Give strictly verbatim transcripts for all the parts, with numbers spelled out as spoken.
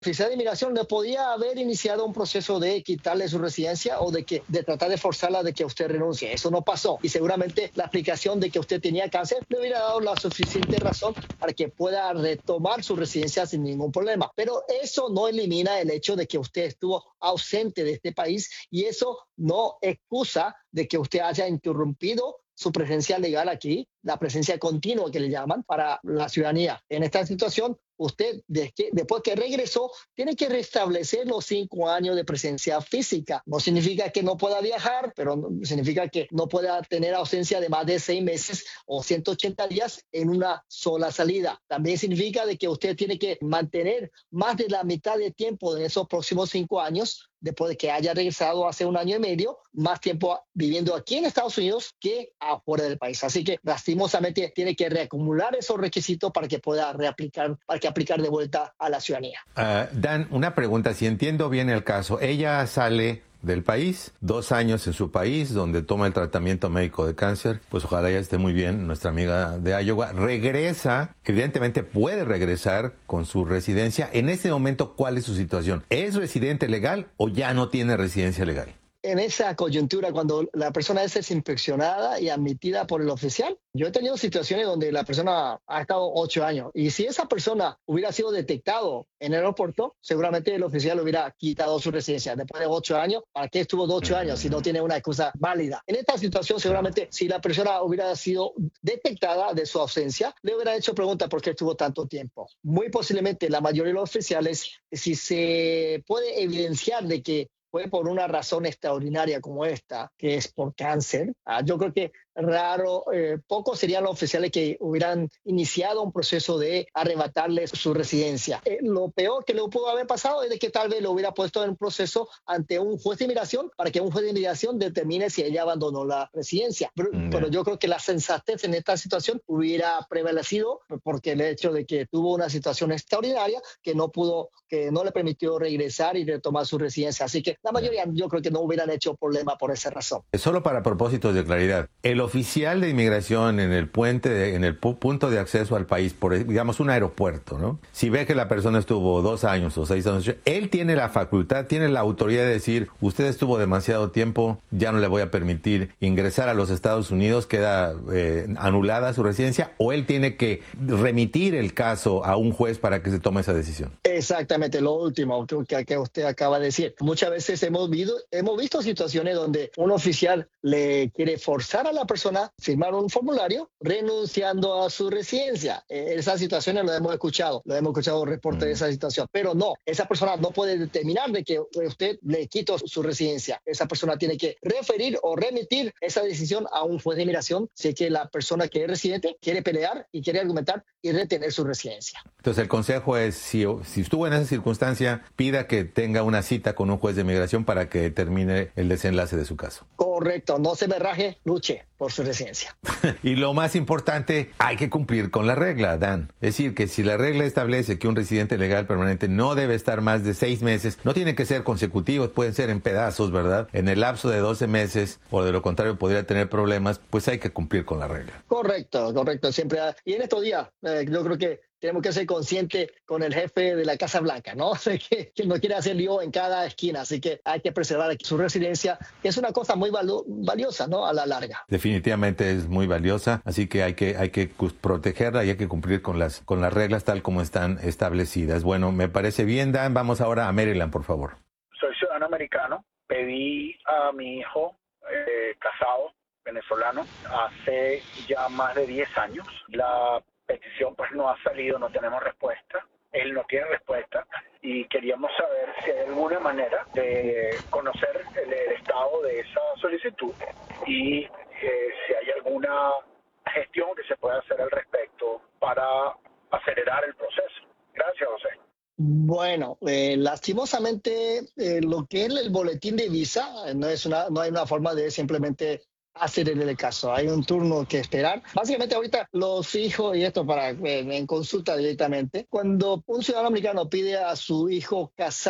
oficial de inmigración le podía haber iniciado un proceso de quitarle su residencia o de, que, de tratar de forzarla de que usted renuncie. Eso no pasó. Y seguramente la explicación de que usted tenía cáncer le hubiera dado la suficiente razón para que pueda retomar su residencia sin ningún problema. Pero eso no elimina el hecho de que usted estuvo ausente de este país y eso no excusa de que usted haya interrumpido su presencia legal aquí, la presencia continua que le llaman para la ciudadanía. En esta situación, usted, después que regresó, tiene que restablecer los cinco años de presencia física. No significa que no pueda viajar, pero significa que no pueda tener ausencia de más de seis meses o ciento ochenta días en una sola salida. También significa de que usted tiene que mantener más de la mitad de tiempo en esos próximos cinco años, después de que haya regresado hace un año y medio, más tiempo viviendo aquí en Estados Unidos que afuera del país. Así que lastimosamente tiene que reacumular esos requisitos para que pueda reaplicar, para que aplicar de vuelta a la ciudadanía. Uh, Dan, una pregunta, si entiendo bien el caso, ella sale del país, dos años en su país, donde toma el tratamiento médico de cáncer, pues ojalá ya esté muy bien, nuestra amiga de Iowa, regresa, evidentemente puede regresar con su residencia. En este momento, ¿cuál es su situación? ¿Es residente legal o ya no tiene residencia legal? En esa coyuntura, cuando la persona es inspeccionada y admitida por el oficial, yo he tenido situaciones donde la persona ha estado ocho años y si esa persona hubiera sido detectado en el aeropuerto, seguramente el oficial hubiera quitado su residencia. Después de ocho años, ¿para qué estuvo de ocho años si no tiene una excusa válida? En esta situación, seguramente, si la persona hubiera sido detectada de su ausencia, le hubiera hecho preguntas por qué estuvo tanto tiempo. Muy posiblemente la mayoría de los oficiales, si se puede evidenciar de que fue por una razón extraordinaria como esta, que es por cáncer. Ah, yo creo que raro, eh, pocos serían los oficiales que hubieran iniciado un proceso de arrebatarle su residencia. Eh, lo peor que le pudo haber pasado es de que tal vez lo hubiera puesto en un proceso ante un juez de inmigración para que un juez de inmigración determine si ella abandonó la residencia. Pero, mm. pero yo creo que la sensatez en esta situación hubiera prevalecido porque el hecho de que tuvo una situación extraordinaria que no pudo, que no le permitió regresar y retomar su residencia. Así que la mayoría yo creo que no hubieran hecho problema por esa razón. Solo para propósitos de claridad, el oficial de inmigración en el puente, de, en el pu punto de acceso al país, por digamos un aeropuerto, ¿no? Si ve que la persona estuvo dos años o seis años, él tiene la facultad, tiene la autoridad de decir, usted estuvo demasiado tiempo, ya no le voy a permitir ingresar a los Estados Unidos, queda eh, anulada su residencia, o él tiene que remitir el caso a un juez para que se tome esa decisión. Exactamente, lo último que, que usted acaba de decir. Muchas veces hemos visto, hemos visto situaciones donde un oficial le quiere forzar a la persona a firmar un formulario renunciando a su residencia. Eh, esas situaciones lo hemos escuchado, lo hemos escuchado reportes de esa situación, pero no, esa persona no puede determinar de que usted le quitó su residencia. Esa persona tiene que referir o remitir esa decisión a un juez de inmigración si es que la persona que es residente quiere pelear y quiere argumentar y retener su residencia. Entonces el consejo es, si, si estuvo en esa circunstancia, pida que tenga una cita con un juez de inmigración para que determine el desenlace de su caso. Correcto, no se me raje, luche por su residencia. Y lo más importante, hay que cumplir con la regla, Dan. Es decir, que si la regla establece que un residente legal permanente no debe estar más de seis meses, no tienen que ser consecutivos, pueden ser en pedazos, ¿verdad? En el lapso de doce meses, o de lo contrario podría tener problemas, pues hay que cumplir con la regla. Correcto, correcto, siempre. Y en estos días, eh, yo creo que tenemos que ser conscientes con el jefe de la Casa Blanca, ¿no? que, que no quiere hacer lío en cada esquina, así que hay que preservar su residencia, que es una cosa muy valo, valiosa, ¿no? A la larga. Definitivamente es muy valiosa, así que hay que hay que protegerla y hay que cumplir con las con las reglas tal como están establecidas. Bueno, me parece bien, Dan. Vamos ahora a Maryland, por favor. Soy ciudadano americano. Pedí a mi hijo eh, casado, venezolano, hace ya más de diez años. La petición pues no ha salido, no tenemos respuesta, él no tiene respuesta y queríamos saber si hay alguna manera de conocer el, el estado de esa solicitud y eh, si hay alguna gestión que se pueda hacer al respecto para acelerar el proceso. Gracias, José. Bueno, eh, lastimosamente eh, lo que es el boletín de visa no es una, no hay una forma de simplemente hacer el caso, hay un turno que esperar. Básicamente ahorita los hijos, y esto para eh, en consulta directamente, cuando un ciudadano americano pide a su hijo casado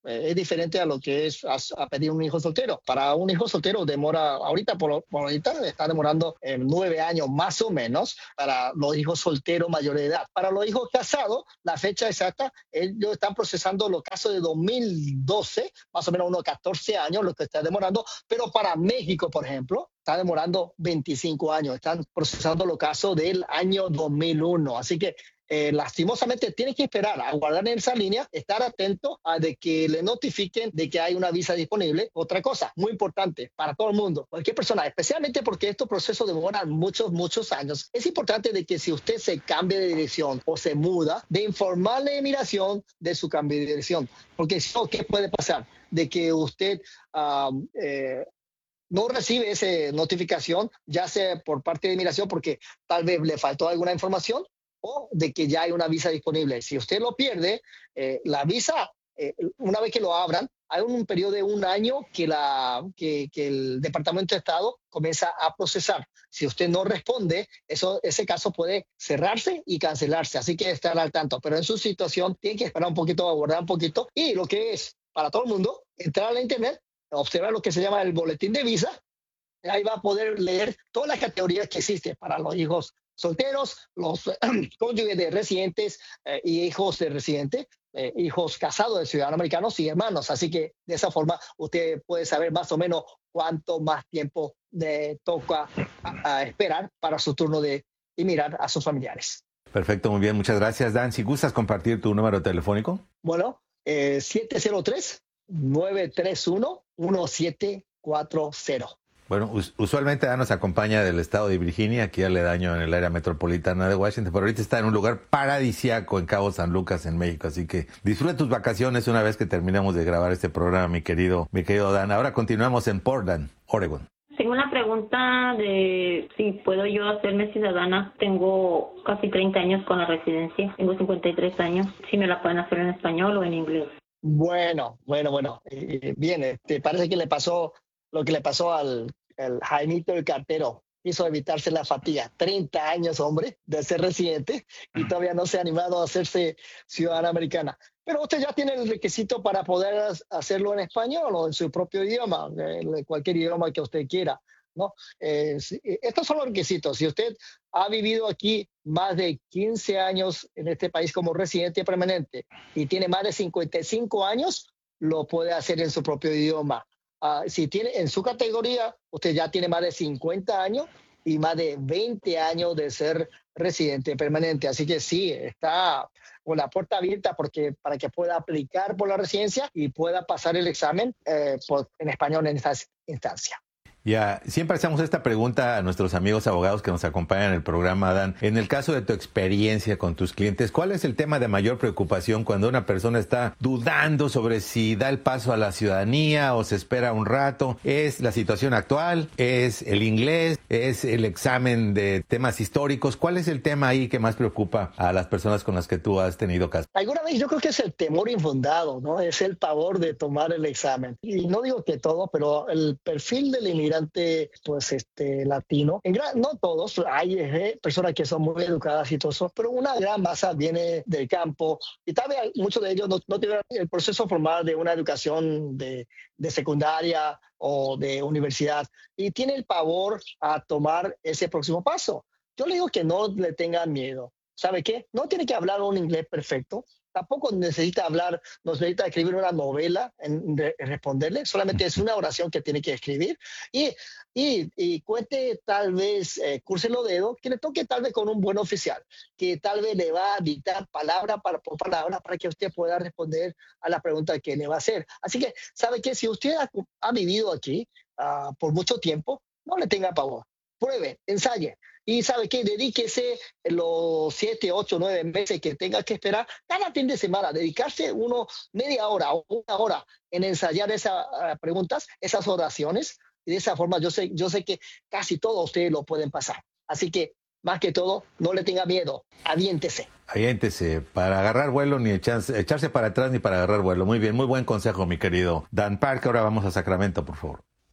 Eh, es diferente a lo que es a, a pedir un hijo soltero. Para un hijo soltero demora, ahorita por, por ahorita está demorando eh, nueve años más o menos para los hijos solteros mayores de edad. Para los hijos casados, la fecha exacta, ellos están procesando los casos de dos mil doce, más o menos unos catorce años, lo que está demorando, pero para México, por ejemplo, está demorando veinticinco años. Están procesando los casos del año dos mil uno. Así que Eh, lastimosamente tiene que esperar a guardar en esa línea, estar atento a de que le notifiquen de que hay una visa disponible. Otra cosa muy importante para todo el mundo, cualquier persona, especialmente porque estos procesos demoran muchos, muchos años, es importante de que si usted se cambia de dirección o se muda, de informarle a inmigración de su cambio de dirección, porque si no, ¿qué puede pasar? De que usted um, eh, no recibe esa notificación, ya sea por parte de inmigración porque tal vez le faltó alguna información, o de que ya hay una visa disponible. Si usted lo pierde, eh, la visa, eh, una vez que lo abran, hay un periodo de un año que, la, que, que el Departamento de Estado comienza a procesar. Si usted no responde, eso, ese caso puede cerrarse y cancelarse. Así que estar al tanto. Pero en su situación, tiene que esperar un poquito, aguardar un poquito. Y lo que es para todo el mundo, entrar a la internet, observar lo que se llama el boletín de visa. Ahí va a poder leer todas las categorías que existen para los hijos solteros, los eh, cónyuges de residentes eh, y hijos de residentes, eh, hijos casados de ciudadanos americanos y hermanos. Así que de esa forma usted puede saber más o menos cuánto más tiempo le toca a, a esperar para su turno de mirar a sus familiares. Perfecto, muy bien, muchas gracias, Dan. Si gustas compartir tu número telefónico. Bueno, eh, siete cero tres, nueve tres uno, uno siete cuatro cero. Bueno, us usualmente Dan nos acompaña del estado de Virginia, aquí aledaño en el área metropolitana de Washington, pero ahorita está en un lugar paradisiaco en Cabo San Lucas, en México, así que disfruta tus vacaciones una vez que terminemos de grabar este programa, mi querido, mi querido Dan. Ahora continuamos en Portland, Oregon. Tengo una pregunta de si puedo yo hacerme ciudadana. Tengo casi treinta años con la residencia, tengo cincuenta y tres años. Si me la pueden hacer en español o en inglés. Bueno, bueno, bueno. Eh, bien, ¿te parece que le pasó lo que le pasó al el Jaimito el cartero? Quiso evitarse la fatiga. treinta años, hombre, de ser residente y todavía no se ha animado a hacerse ciudadana americana. Pero usted ya tiene el requisito para poder hacerlo en español o en su propio idioma, en cualquier idioma que usted quiera, ¿no? Eh, estos son los requisitos. Si usted ha vivido aquí más de quince años en este país como residente permanente y tiene más de cincuenta y cinco años, lo puede hacer en su propio idioma. Uh, si tiene en su categoría, usted ya tiene más de cincuenta años y más de veinte años de ser residente permanente. Así que sí, está con la puerta abierta porque, para que pueda aplicar por la residencia y pueda pasar el examen eh, por, en español en esta instancia. Ya, siempre hacemos esta pregunta a nuestros amigos abogados que nos acompañan en el programa, Dan. En el caso de tu experiencia con tus clientes, ¿cuál es el tema de mayor preocupación cuando una persona está dudando sobre si da el paso a la ciudadanía o se espera un rato? ¿Es la situación actual? ¿Es el inglés? ¿Es el examen de temas históricos? ¿Cuál es el tema ahí que más preocupa a las personas con las que tú has tenido caso? Alguna vez yo creo que es el temor infundado, ¿no? Es el pavor de tomar el examen. Y no digo que todo, pero el perfil del inmigrante pues este latino, en gran, no todos, hay eh, personas que son muy educadas y todo eso, pero una gran masa viene del campo y tal vez muchos de ellos no, no tienen el proceso formal de una educación de, de secundaria o de universidad y tiene el pavor a tomar ese próximo paso. Yo le digo que no le tengan miedo. ¿Sabe qué? No tiene que hablar un inglés perfecto. Tampoco necesita hablar, no necesita escribir una novela en, en responderle, solamente es una oración que tiene que escribir y, y, y cuente tal vez, eh, curse los dedos, que le toque tal vez con un buen oficial, que tal vez le va a dictar palabra para, por palabra para que usted pueda responder a la pregunta que le va a hacer. Así que, ¿sabe qué? Si usted ha, ha vivido aquí uh, por mucho tiempo, no le tenga pavor. Pruebe, ensaye. Y sabe qué, dedíquese los siete, ocho, nueve meses que tenga que esperar, cada fin de semana, dedicarse uno media hora o una hora en ensayar esas uh, preguntas, esas oraciones. Y de esa forma yo sé, yo sé que casi todos ustedes lo pueden pasar. Así que, más que todo, no le tenga miedo, aviéntese. Aviéntese, para agarrar vuelo, ni echarse, echarse para atrás ni para agarrar vuelo. Muy bien, muy buen consejo, mi querido Dan Park. Ahora vamos a Sacramento, por favor.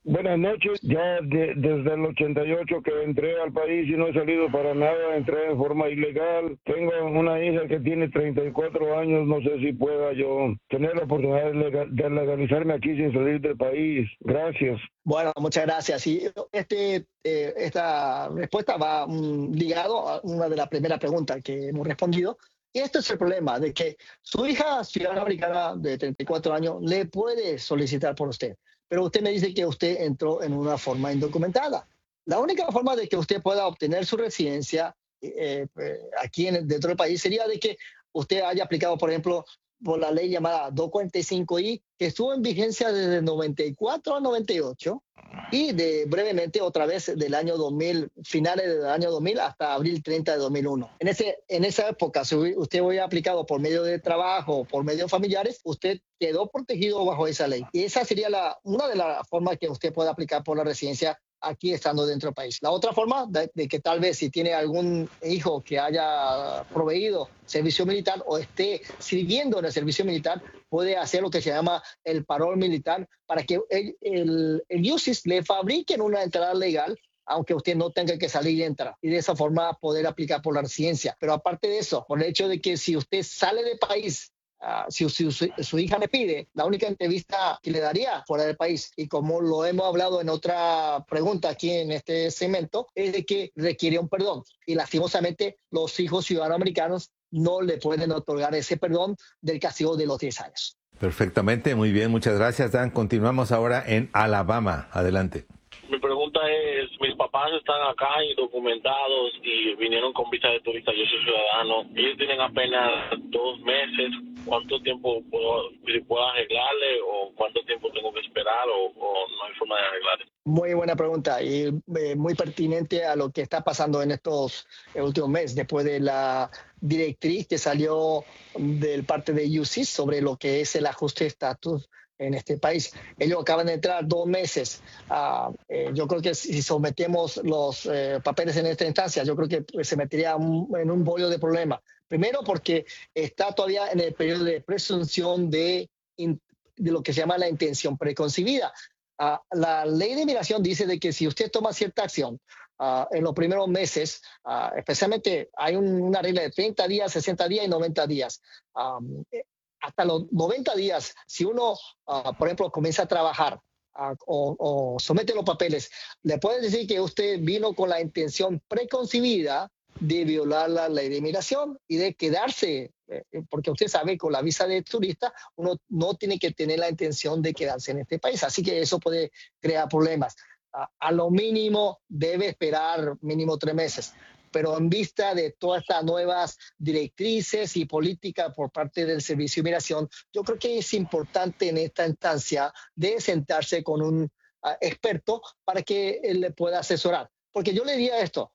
Buenas noches. Ya de- desde el ochenta y ocho que entré al país y no he salido para nada, entré en forma ilegal. Tengo una hija que tiene treinta y cuatro años, no sé si pueda yo tener la oportunidad de, legal- de legalizarme aquí sin salir del país. Gracias. Bueno, muchas gracias. Y este, eh, esta respuesta va mm, ligado a una de las primeras preguntas que hemos respondido. Y esto es el problema, de que su hija ciudadana americana de treinta y cuatro años le puede solicitar por usted, pero usted me dice que usted entró en una forma indocumentada. La única forma de que usted pueda obtener su residencia eh, eh, aquí en el- dentro del país sería de que usted haya aplicado, por ejemplo, por la ley llamada doscientos cuarenta y cinco i, que estuvo en vigencia desde el noventa y cuatro a noventa y ocho, y de brevemente otra vez del año dos mil, finales del año dos mil hasta abril treinta de dos mil uno. En, ese, en esa época, si usted hubiera aplicado por medio de trabajo o por medios familiares, usted quedó protegido bajo esa ley. Y esa sería la, una de las formas que usted puede aplicar por la residencia aquí estando dentro del país. La otra forma de, de que tal vez si tiene algún hijo que haya proveído servicio militar o esté sirviendo en el servicio militar, puede hacer lo que se llama el parol militar para que el, el, el U S I S le fabriquen una entrada legal, aunque usted no tenga que salir y entrar, y de esa forma poder aplicar por la residencia. Pero aparte de eso, por el hecho de que si usted sale del país, Uh, si, si su, su hija le pide, la única entrevista que le daría fuera del país, y como lo hemos hablado en otra pregunta aquí en este segmento, es de que requiere un perdón. Y lastimosamente los hijos ciudadanos americanos no le pueden otorgar ese perdón del castigo de los diez años. Perfectamente, muy bien, muchas gracias, Dan. Continuamos ahora en Alabama. Adelante. Mi pregunta es, mis papás están acá indocumentados y vinieron con visa de turista, yo soy ciudadano, ellos tienen apenas dos meses, ¿cuánto tiempo puedo, puedo arreglarle o cuánto tiempo tengo que esperar o, o no hay forma de arreglarle? Muy buena pregunta y eh, muy pertinente a lo que está pasando en estos eh, últimos meses, después de la directriz que salió del parte de U C I S sobre lo que es el ajuste de estatus en este país. Ellos acaban de entrar dos meses. Uh, eh, yo creo que si sometemos los eh, papeles en esta instancia, yo creo que pues, se metería un, en un bollo de problemas. Primero porque está todavía en el periodo de presunción de, in, de lo que se llama la intención preconcebida. Uh, la ley de migración dice de que si usted toma cierta acción uh, en los primeros meses, uh, especialmente hay un, una regla de treinta días, sesenta días y noventa días. Um, hasta los noventa días, si uno, uh, por ejemplo, comienza a trabajar uh, o, o somete los papeles, le pueden decir que usted vino con la intención preconcebida de violar la ley de inmigración y de quedarse, eh, porque usted sabe, con la visa de turista, uno no tiene que tener la intención de quedarse en este país. Así que eso puede crear problemas. Uh, a lo mínimo debe esperar mínimo tres meses. Pero en vista de todas estas nuevas directrices y políticas por parte del Servicio de Migración, yo creo que es importante en esta instancia de sentarse con un uh, experto para que él le pueda asesorar. Porque yo le diría esto,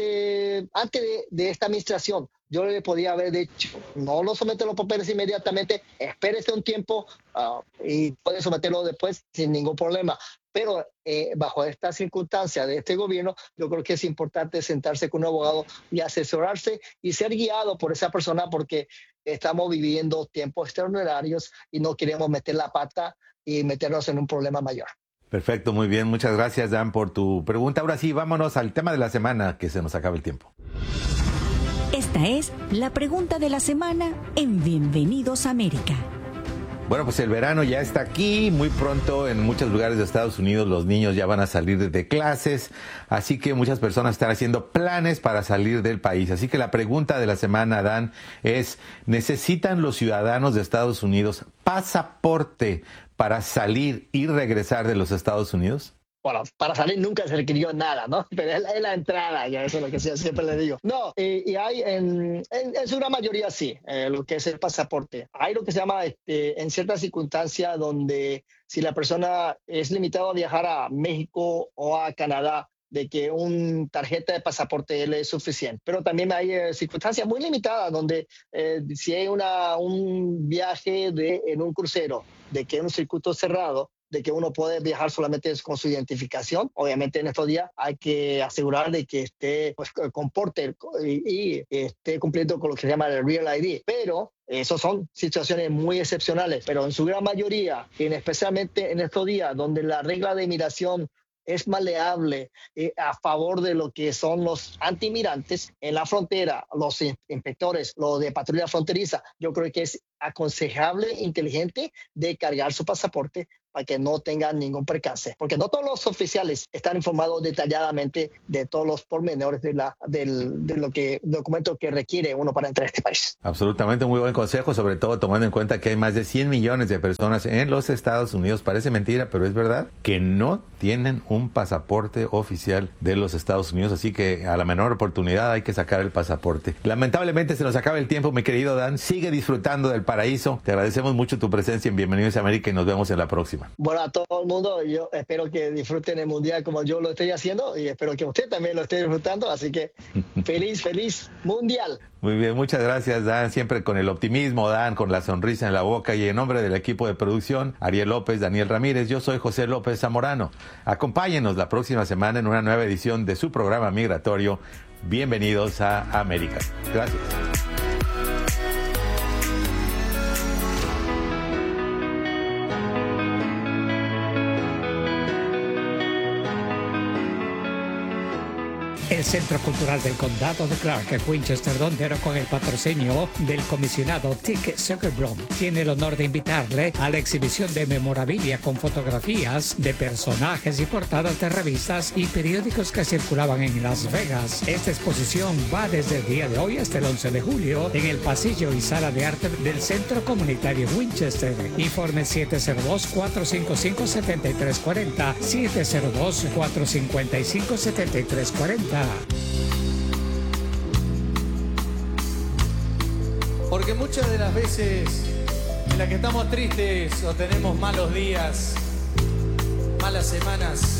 hace, antes de, de esta administración, yo le podía haber dicho, no lo somete los papeles inmediatamente, espérese un tiempo uh, y puede someterlo después sin ningún problema. Pero eh, bajo esta circunstancia de este gobierno, yo creo que es importante sentarse con un abogado y asesorarse y ser guiado por esa persona, porque estamos viviendo tiempos extraordinarios y no queremos meter la pata y meternos en un problema mayor. Perfecto, muy bien. Muchas gracias, Dan, por tu pregunta. Ahora sí, vámonos al tema de la semana, que se nos acaba el tiempo. Esta es la pregunta de la semana en Bienvenidos a América. Bueno, pues el verano ya está aquí. Muy pronto en muchos lugares de Estados Unidos los niños ya van a salir de clases. Así que muchas personas están haciendo planes para salir del país. Así que la pregunta de la semana, Dan, es: ¿necesitan los ciudadanos de Estados Unidos pasaporte para salir y regresar de los Estados Unidos? Bueno, para salir nunca se requirió nada, ¿no? Pero es la, es la entrada, ya eso es lo que siempre le digo. No, y, y hay, en, en, en su gran mayoría sí, eh, lo que es el pasaporte. Hay lo que se llama, este, en ciertas circunstancias, donde si la persona es limitada a viajar a México o a Canadá, de que una tarjeta de pasaporte le es suficiente. Pero también hay eh, circunstancias muy limitadas, donde eh, si hay una, un viaje de, en un crucero, de que es un circuito cerrado, de que uno puede viajar solamente con su identificación. Obviamente en estos días hay que asegurar de que esté, pues, comporte y, y esté cumpliendo con lo que se llama el Real I D. Pero esas son situaciones muy excepcionales, pero en su gran mayoría, y especialmente en estos días donde la regla de migración es maleable eh, a favor de lo que son los antimigrantes en la frontera, los inspectores, los de patrulla fronteriza, yo creo que es aconsejable, inteligente de cargar su pasaporte para que no tengan ningún percance, porque no todos los oficiales están informados detalladamente de todos los pormenores de, la, del, de lo que documento que requiere uno para entrar a este país. Absolutamente, muy buen consejo, sobre todo tomando en cuenta que hay más de cien millones de personas en los Estados Unidos, parece mentira, pero es verdad, que no tienen un pasaporte oficial de los Estados Unidos, así que a la menor oportunidad hay que sacar el pasaporte. Lamentablemente se nos acaba el tiempo, mi querido Dan, sigue disfrutando del paraíso, te agradecemos mucho tu presencia en Bienvenidos a América y nos vemos en la próxima. Bueno, a todo el mundo, yo espero que disfruten el Mundial como yo lo estoy haciendo y espero que usted también lo esté disfrutando, así que feliz, feliz Mundial. Muy bien, muchas gracias, Dan, siempre con el optimismo, Dan, con la sonrisa en la boca, y en nombre del equipo de producción, Ariel López, Daniel Ramírez, yo soy José López Zamorano. Acompáñenos la próxima semana en una nueva edición de su programa migratorio. Bienvenidos a América. Gracias. El Centro Cultural del Condado de Clark en Winchester, donde con el patrocinio del comisionado Tick Zuckerblom, tiene el honor de invitarle a la exhibición de memorabilia con fotografías de personajes y portadas de revistas y periódicos que circulaban en Las Vegas. Esta exposición va desde el día de hoy hasta el once de julio en el pasillo y sala de arte del Centro Comunitario Winchester. Informe siete cero dos, cuatro cinco cinco, siete tres cuatro cero, siete cero dos, cuatro cinco cinco, siete tres cuatro cero. Porque muchas de las veces en las que estamos tristes o tenemos malos días, malas semanas,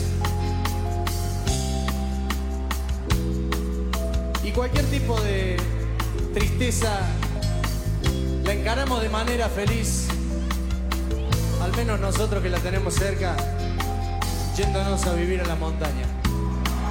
y cualquier tipo de tristeza la encaramos de manera feliz, al menos nosotros que la tenemos cerca, yéndonos a vivir a la montaña.